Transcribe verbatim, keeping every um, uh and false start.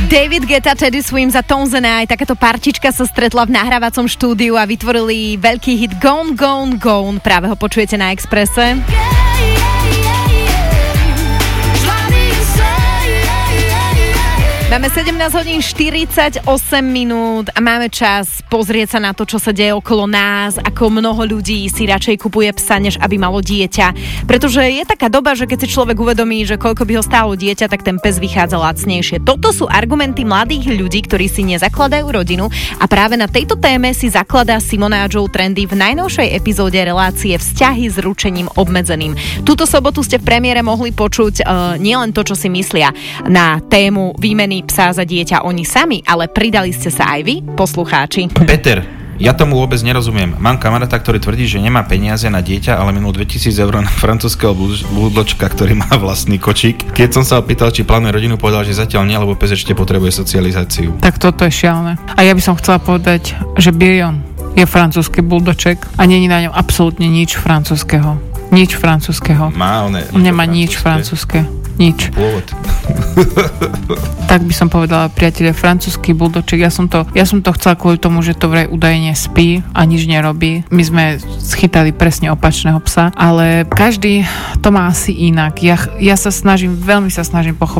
David Guetta, Teddy Swims a Tones and I, takáto partička sa stretla v nahrávacom štúdiu a vytvorili veľký hit Gone, Gone, Gone. Práve ho počujete na Expresse. Máme sedemnásť hodín štyridsaťosem minút a máme čas pozrieť sa na to, čo sa deje okolo nás, ako mnoho ľudí si radšej kupuje psa, než aby malo dieťa. Pretože je taká doba, že keď si človek uvedomí, že koľko by ho stálo dieťa, tak ten pes vychádza lacnejšie. Toto sú argumenty mladých ľudí, ktorí si nezakladajú rodinu a práve na tejto téme si zakladá Simona a Joe Trendy v najnovšej epizóde relácie Vzťahy s ručením obmedzeným. Túto sobotu ste v premiére mohli počuť uh, nielen to, čo si myslia na tému výmeny psa za dieťa oni sami, ale pridali ste sa aj vy, poslucháči. Peter, ja tomu vôbec nerozumiem. Mám kamaráta, ktorý tvrdí, že nemá peniaze na dieťa, ale minul dvetisíc eur na francúzskeho buldočka, ktorý má vlastný kočík. Keď som sa opýtal, či plánuje rodinu, povedal, že zatiaľ nie, lebo pes ešte potrebuje socializáciu. Tak toto je šialené. A ja by som chcela povedať, že Birion je francúzsky buldoček a není na ňom absolútne nič francúzskeho. Nič francúzskeho. Má, on nemá nič francúzske. Nič. Pôvod. Tak by som povedala, priatelia, francúzsky buldoček. Ja som to, ja som to chcela kvôli tomu, že to vraj údajne spí a nič nerobí. My sme schytali presne opačného psa, ale každý to má asi inak. Ja, ja sa snažím, veľmi sa snažím pochopiť